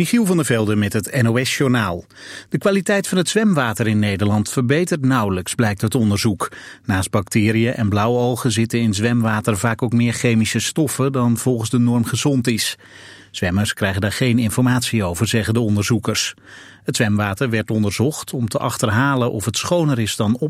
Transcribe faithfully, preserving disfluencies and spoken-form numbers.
Michiel van der Velde met het N O S-journaal. De kwaliteit van het zwemwater in Nederland verbetert nauwelijks, blijkt uit onderzoek. Naast bacteriën en blauwalgen zitten in zwemwater vaak ook meer chemische stoffen dan volgens de norm gezond is. Zwemmers krijgen daar geen informatie over, zeggen de onderzoekers. Het zwemwater werd onderzocht om te achterhalen of het schoner is dan